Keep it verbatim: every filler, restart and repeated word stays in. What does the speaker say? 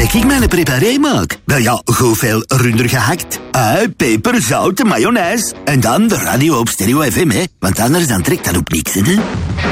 ik mijn preparé maak? Wel ja, goed veel runder gehakt. Ui, peper, zout, mayonaise. En dan de radio op Stereo F M, hè. Want anders dan trekt dat op niks, hè.